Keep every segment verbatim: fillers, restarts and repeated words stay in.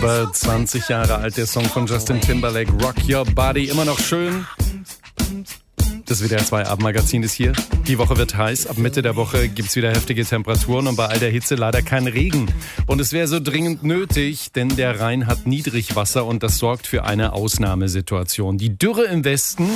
Über zwanzig Jahre alt, der Song von Justin Timberlake, Rock Your Body, immer noch schön. Das W D R zwei Abendmagazin ist hier. Die Woche wird heiß. Ab Mitte der Woche gibt's wieder heftige Temperaturen und bei all der Hitze leider kein Regen. Und es wäre so dringend nötig, denn der Rhein hat Niedrigwasser und das sorgt für eine Ausnahmesituation. Die Dürre im Westen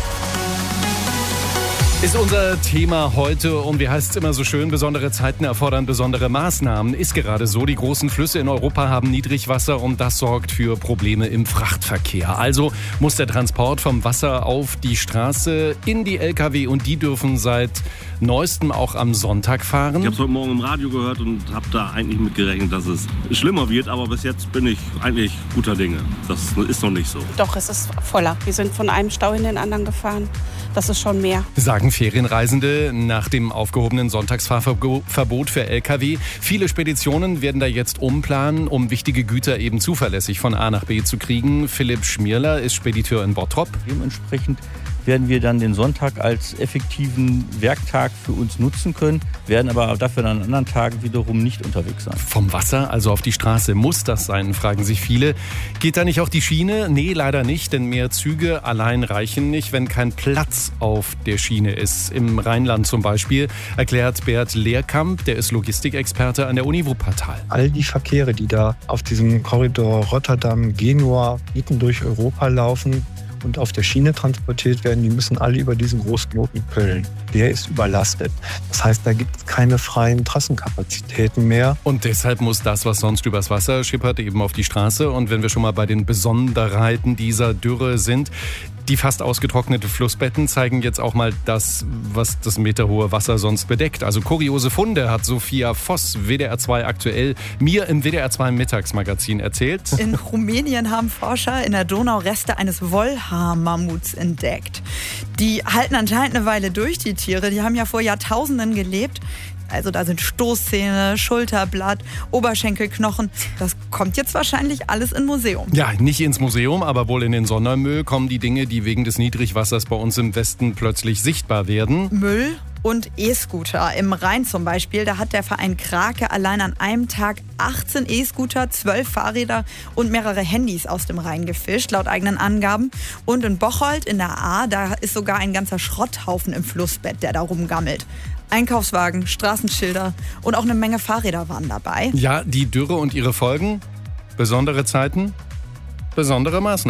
ist unser Thema heute und wie heißt es immer so schön, besondere Zeiten erfordern besondere Maßnahmen. Ist gerade so, die großen Flüsse in Europa haben Niedrigwasser und das sorgt für Probleme im Frachtverkehr. Also muss der Transport vom Wasser auf die Straße in die L K W und die dürfen seit neuestem auch am Sonntag fahren. Ich habe es heute Morgen im Radio gehört und habe da eigentlich mit gerechnet, dass es schlimmer wird, aber bis jetzt bin ich eigentlich guter Dinge. Das ist noch nicht so. Doch, es ist voller. Wir sind von einem Stau in den anderen gefahren. Das ist schon mehr. Sagen Ferienreisende nach dem aufgehobenen Sonntagsfahrverbot für L K W. Viele Speditionen werden da jetzt umplanen, um wichtige Güter eben zuverlässig von A nach B zu kriegen. Philipp Schmierler ist Spediteur in Bottrop. Dementsprechend werden wir dann den Sonntag als effektiven Werktag für uns nutzen können, werden aber dafür dann an anderen Tagen wiederum nicht unterwegs sein. Vom Wasser, also auf die Straße, muss das sein, fragen sich viele. Geht da nicht auch die Schiene? Nee, leider nicht, denn mehr Züge allein reichen nicht, wenn kein Platz auf der Schiene ist. Im Rheinland zum Beispiel, erklärt Bert Lehrkamp, der ist Logistikexperte an der Uni Wuppertal. All die Verkehre, die da auf diesem Korridor Rotterdam-Genua mitten durch Europa laufen und auf der Schiene transportiert werden, die müssen alle über diesen Großknoten Köln. Der ist überlastet. Das heißt, da gibt es keine freien Trassenkapazitäten mehr. Und deshalb muss das, was sonst übers Wasser schippert, eben auf die Straße. Und wenn wir schon mal bei den Besonderheiten dieser Dürre sind, die fast ausgetrocknete Flussbetten zeigen jetzt auch mal das, was das meterhohe Wasser sonst bedeckt. Also kuriose Funde hat Sophia Voss, W D R zwei aktuell, mir im W D R zwei Mittagsmagazin erzählt. In Rumänien haben Forscher in der Donau Reste eines Wollhaar-Mammuts entdeckt. Die halten anscheinend eine Weile durch, die Tiere. Die haben ja vor Jahrtausenden gelebt. Also da sind Stoßzähne, Schulterblatt, Oberschenkelknochen. Das kommt jetzt wahrscheinlich alles in Museum. Ja, nicht ins Museum, aber wohl in den Sondermüll kommen die Dinge, die wegen des Niedrigwassers bei uns im Westen plötzlich sichtbar werden. Müll und E-Scooter. Im Rhein zum Beispiel, da hat der Verein Krake allein an einem Tag achtzehn E-Scooter, zwölf Fahrräder und mehrere Handys aus dem Rhein gefischt, laut eigenen Angaben. Und in Bocholt in der Ahr, da ist sogar ein ganzer Schrotthaufen im Flussbett, der da rumgammelt. Einkaufswagen, Straßenschilder und auch eine Menge Fahrräder waren dabei. Ja, die Dürre und ihre Folgen, besondere Zeiten, besondere Maßnahmen.